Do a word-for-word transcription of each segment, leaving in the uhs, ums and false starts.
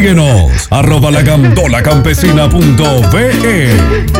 Síguenos, arroba la gandola campesina punto be.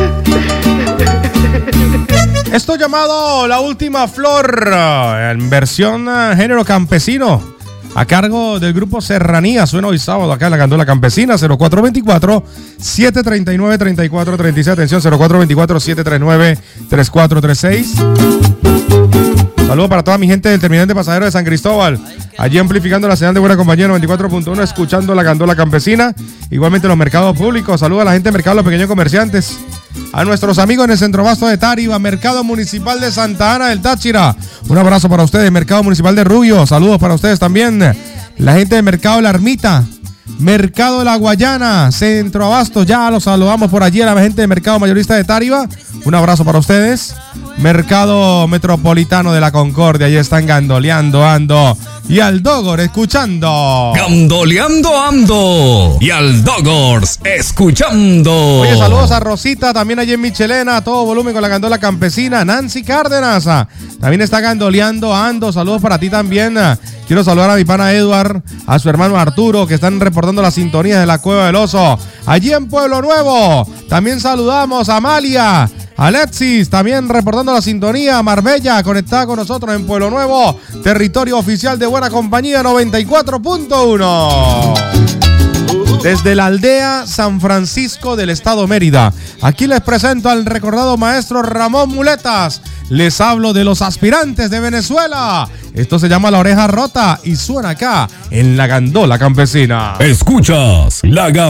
Esto llamado La Última Flor, en versión uh, género campesino, a cargo del grupo Serranía. Suena hoy sábado acá en la Gandola Campesina. Cero cuatro dos cuatro, siete tres nueve, tres cuatro tres seis. Atención, cero cuatro dos cuatro, siete tres nueve, tres cuatro tres seis. Saludos para toda mi gente del terminal de pasajeros de San Cristóbal, allí amplificando la señal de Buena Compañía noventa y cuatro punto uno, escuchando la Gandola Campesina. Igualmente los mercados públicos. Saludos a la gente del mercado, los pequeños comerciantes, a nuestros amigos en el Centro Abasto de Táriba, Mercado Municipal de Santa Ana del Táchira. Un abrazo para ustedes, Mercado Municipal de Rubio. Saludos para ustedes también. La gente del Mercado La Ermita, Mercado de la Guayana, Centro Abasto. Ya los saludamos por allí a la gente del Mercado Mayorista de Táriba. Un abrazo para ustedes. Mercado Metropolitano de la Concordia, ahí están gandoleando, ando. Y al Dogor escuchando. Gandoleando ando. Y al Dogors escuchando. Oye, saludos a Rosita, también allí en Michelena, a todo volumen con la Gandola Campesina. Nancy Cárdenas también está gandoleando, ando. Saludos para ti también. Quiero saludar a mi pana Edward, a su hermano Arturo, que están reportando la sintonía de la Cueva del Oso, allí en Pueblo Nuevo. También saludamos a Amalia, Alexis, también reportando la sintonía. Marbella, conectada con nosotros en Pueblo Nuevo, territorio oficial de Buena Compañía noventa y cuatro punto uno. Desde la aldea San Francisco del estado Mérida, aquí les presento al recordado maestro Ramón Muletas. Les hablo de los aspirantes de Venezuela. Esto se llama La Oreja Rota y suena acá en la Gandola Campesina. Escuchas la Gandola